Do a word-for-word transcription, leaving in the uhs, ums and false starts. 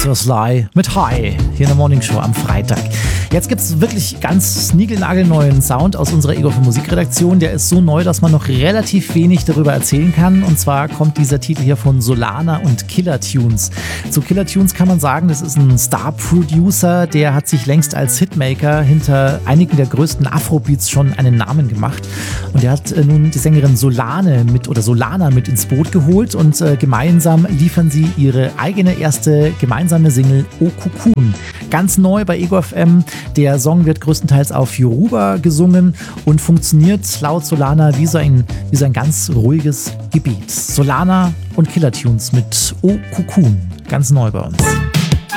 Mister Sly mit Hi hier in der Morning Show am Freitag. Jetzt gibt es wirklich ganz niegelnagelneuen Sound aus unserer Ego für Musikredaktion. Der ist so neu, dass man noch relativ wenig darüber erzählen kann. Und zwar kommt dieser Titel hier von Solana und Killer Tunes. Zu Killer Tunes kann man sagen, das ist ein Star-Producer, der hat sich längst als Hitmaker hinter einigen der größten Afrobeats schon einen Namen gemacht. Und der hat äh, nun die Sängerin Solane mit oder Solana mit ins Boot geholt und äh, gemeinsam liefern sie ihre eigene erste gemeinsame Single O Cocoon. Ganz neu bei Ego F M. Der Song wird größtenteils auf Yoruba gesungen und funktioniert laut Solana wie so ein, wie so ein ganz ruhiges Gebet. Solana und Killer Tunes mit O Cocoon. Ganz neu bei uns.